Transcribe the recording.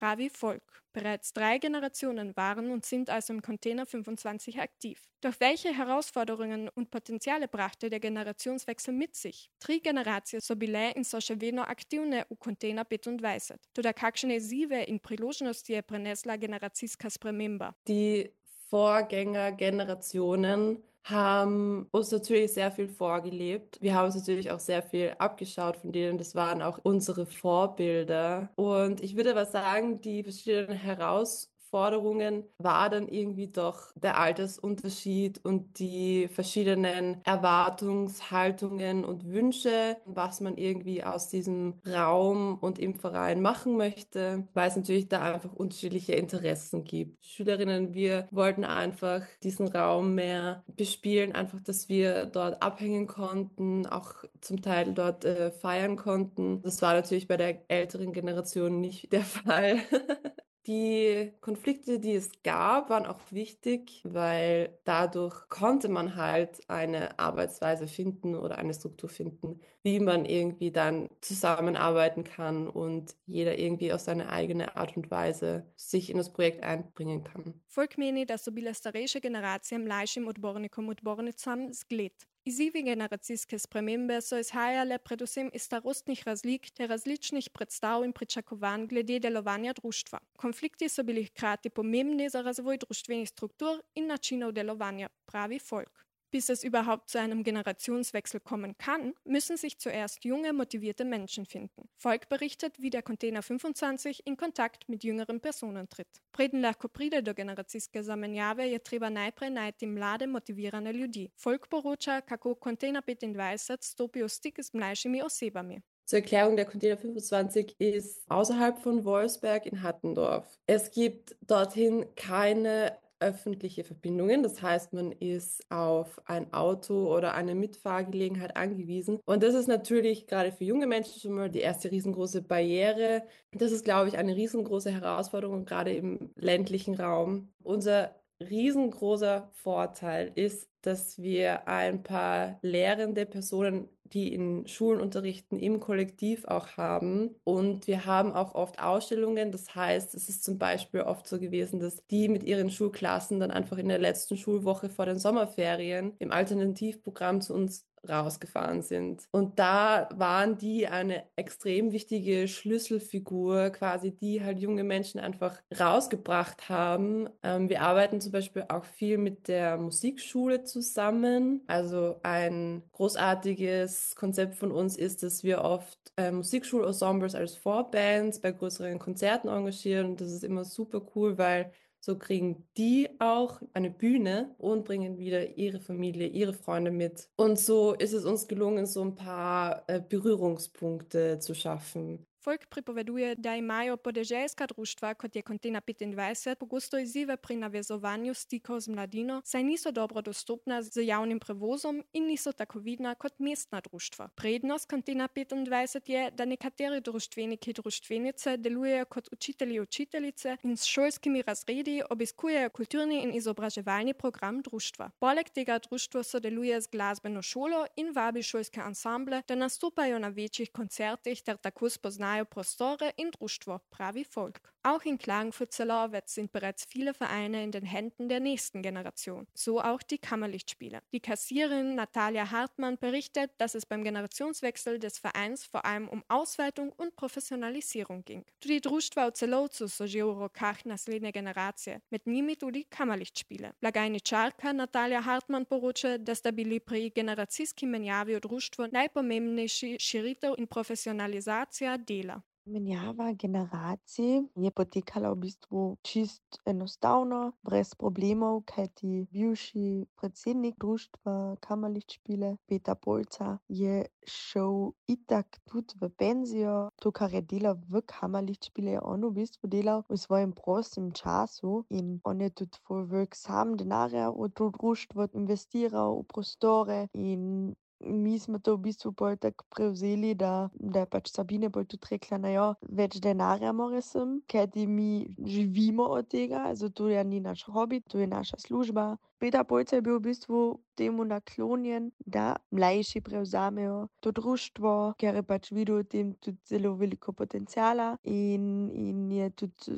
Bravi Volk. Bereits 3 Generationen waren und sind also im Container 25 aktiv. Doch welche Herausforderungen und Potenziale brachte der Generationswechsel mit sich? Tri generacije so bile in so še vedno aktivne v Container 25. Toda kakšne izzive in priložnosti je prenesla generacijska sprememba? Die Vorgängergenerationen haben uns natürlich sehr viel vorgelebt. Wir haben uns natürlich auch sehr viel abgeschaut von denen. Das waren auch unsere Vorbilder. Und ich würde aber sagen, die verschiedenen Herausforderungen war dann irgendwie doch der Altersunterschied und die verschiedenen Erwartungshaltungen und Wünsche, was man irgendwie aus diesem Raum und im Verein machen möchte, weil es natürlich da einfach unterschiedliche Interessen gibt. Schülerinnen, wir wollten einfach diesen Raum mehr bespielen, einfach, dass wir dort abhängen konnten, auch zum Teil dort feiern konnten. Das war natürlich bei der älteren Generation nicht der Fall. Die Konflikte, die es gab, waren auch wichtig, weil dadurch konnte man halt eine Arbeitsweise finden oder eine Struktur finden, wie man irgendwie dann zusammenarbeiten kann und jeder irgendwie auf seine eigene Art und Weise sich in das Projekt einbringen kann. Folk meni, da so bile starejše generacije mlajšim odbornikom odbornicam zgled. Izzivi generacijske spremembe so izhajale predvsem iz starostnih razlik ter različnih predstav in pričakovanj glede delovanja društva. Konflikti so bili hkrati pomembni za razvoj društvenih struktur in načinov delovanja, pravi Folk. Bis es überhaupt zu einem Generationswechsel kommen kann, müssen sich zuerst junge, motivierte Menschen finden. Volk berichtet, wie der Container 25 in Kontakt mit jüngeren Personen tritt. Preden lahko pride do generacijske zamenjave, je treba najprej najti mlade, motivirane ljudi. Volk poroča, kako Container 25 stopi v stik z mlajšimi osebami. Zur Erklärung, der Container 25 ist außerhalb von Wolfsberg in Hattendorf. Es gibt dorthin keine öffentliche Verbindungen. Das heißt, man ist auf ein Auto oder eine Mitfahrgelegenheit angewiesen. Und das ist natürlich gerade für junge Menschen schon mal die erste riesengroße Barriere. Das ist, glaube ich, eine riesengroße Herausforderung, gerade im ländlichen Raum. Unser riesengroßer Vorteil ist, dass wir ein paar lehrende Personen, die in Schulen unterrichten, im Kollektiv auch haben. Und wir haben auch oft Ausstellungen. Das heißt, es ist zum Beispiel oft so gewesen, dass die mit ihren Schulklassen dann einfach in der letzten Schulwoche vor den Sommerferien im Alternativprogramm zu uns rausgefahren sind. Und da waren die eine extrem wichtige Schlüsselfigur, quasi, die halt junge Menschen einfach rausgebracht haben. Wir arbeiten zum Beispiel auch viel mit der Musikschule zusammen. Also ein großartiges Konzept von uns ist, dass wir oft Musikschulensembles als Vorbands bei größeren Konzerten engagieren. Und das ist immer super cool, weil so kriegen die auch eine Bühne und bringen wieder ihre Familie, ihre Freunde mit. Und so ist es uns gelungen, so ein paar Berührungspunkte zu schaffen. Folk pripoveduje, da imajo podeželska društva, kot je Container 25, pogosto izzive pri navezovanju stikov z mladino, saj niso dobro dostopna z javnim prevozom in niso tako vidna kot mestna društva. Prednost Container 25 je, da nekateri društveniki društvenice delujejo kot učitelji učiteljice in s šolskimi razredi obiskujejo kulturni in izobraževalni program društva. Poleg tega društvo sodeluje z glasbeno šolo in vabi šolske ansamble, da nastopajo na večjih koncertih ter tako spoznajo Prostore in Društvo, pravi Folk. Auch in Klagenfurt-Zellerwetz sind bereits viele Vereine in den Händen der nächsten Generation, so auch die Kammerlichtspiele. Die Kassiererin Natalia Hartmann berichtet, dass es beim Generationswechsel des Vereins vor allem um Ausweitung und Professionalisierung ging. Tudi društva v Celovcu so že v rokah naslednje generacije, med njimi tudi Kammerlichtspiele. Blagajničarka Natalia Hartmann poroča, da sta bili pri generacijski menjavi v društvu najpomembnejši širitev in profesionalizacija dela. Menjava generacij je potekala v bistvu čisto enostavno, brez problemov, kajti bivši predsednik društva Kammerlichtspiele, Peter Polca, je šel itak tudi v penzijo. To, kar je delal v Kammerlichtspiele, je on v bistvu delal v svojem prostem času in on je tudi ful velik sam denarja v to društvo investiral, v prostore in mi smo to v bistvu pol tako prevzeli, da je pač Sabine pol tudi rekla, ja, več denarja mora sem, kajti mi živimo od tega, also to ja ni naš hobi, to je naša služba. Peter Polca je bil v bistvu temu naklonjen, da mlajši prevzamejo to društvo, ker je pač videl v tem tudi zelo veliko potenciala in je tudi